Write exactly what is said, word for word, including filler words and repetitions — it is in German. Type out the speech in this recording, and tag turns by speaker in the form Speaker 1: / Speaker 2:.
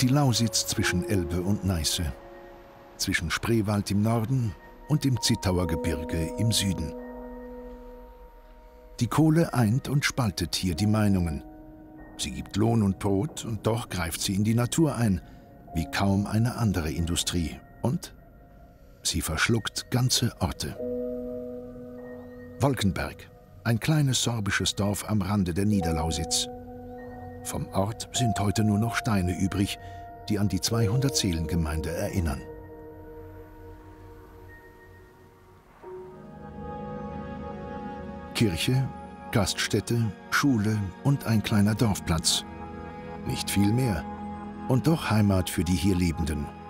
Speaker 1: Die Lausitz zwischen Elbe und Neiße, zwischen Spreewald im Norden und dem Zittauer Gebirge im Süden. Die Kohle eint und spaltet hier die Meinungen. Sie gibt Lohn und Brot und doch greift sie in die Natur ein, wie kaum eine andere Industrie. Und sie verschluckt ganze Orte. Wolkenberg, ein kleines sorbisches Dorf am Rande der Niederlausitz. Vom Ort sind heute nur noch Steine übrig, die an die zweihundert-Seelen-Gemeinde erinnern. Kirche, Gaststätte, Schule und ein kleiner Dorfplatz. Nicht viel mehr. Und doch Heimat für die hier Lebenden